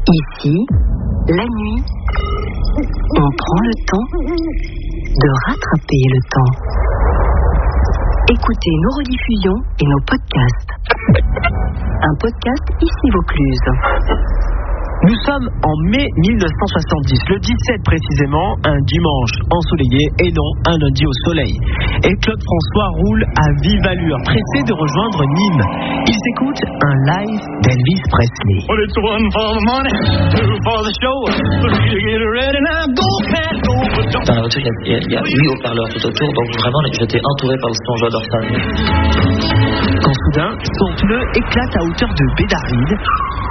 Ici, la nuit, on prend le temps de rattraper le temps. Écoutez nos rediffusions et nos podcasts. Un podcast ici Vaucluse. Nous sommes en mai 1970, le 17 précisément, un dimanche ensoleillé et non un lundi au soleil. Et Claude François roule à vive allure, pressé de rejoindre Nîmes. Il s'écoute un live d'Elvis Presley. Well, it's one for the money, two for the show, three to get ready, now go, cat, go. Dans la voiture, il y a 8 haut-parleurs tout autour, donc vraiment j'étais entouré par le son, j'adore ça. Quand soudain, son pneu éclate à hauteur de Bédaride.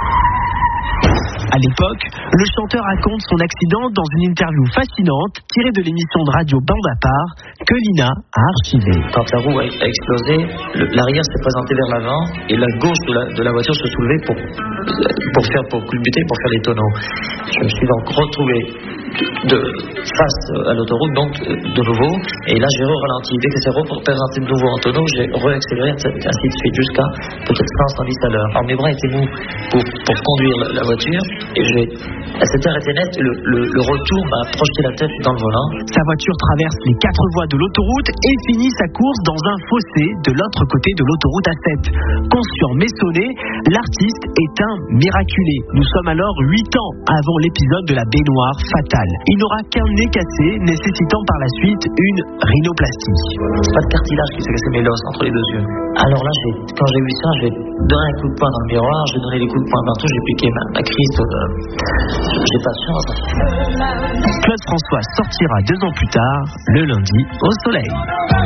À l'époque, le chanteur raconte son accident dans une interview fascinante tirée de l'émission de radio Bande à part que Lina a archivée. Quand la roue a explosé, l'arrière s'est présenté vers l'avant et la gauche de la voiture se soulevait pour culbuter, pour faire les tonneaux. Je me suis donc retrouvé face à l'autoroute, donc de nouveau, et là j'ai ralenti. Dès que c'est représenté de nouveau en tonneau, j'ai accéléré, ainsi de suite, jusqu'à peut-être 110 à l'heure. Alors mes bras étaient mous pour conduire la voiture, et cette heure était nette, le retour m'a projeté la tête dans le volant. Sa voiture traverse les 4 voies de l'autoroute et finit sa course dans un fossé de l'autre côté de l'autoroute A7. Conscient mais sonné, l'artiste est un miraculé. Nous sommes alors 8 ans avant l'épisode de la baignoire fatale. Il n'aura qu'un nez cassé, nécessitant par la suite une rhinoplastie. C'est pas de cartilage qui s'est cassé, mais l'os entre les deux yeux. Alors là, quand j'ai vu ça, j'ai donné un coup de poing dans le miroir, j'ai donné des coups de poing partout, j'ai piqué ma crise. J'ai pas de chance. Claude François sortira 2 ans plus tard, le lundi, au soleil.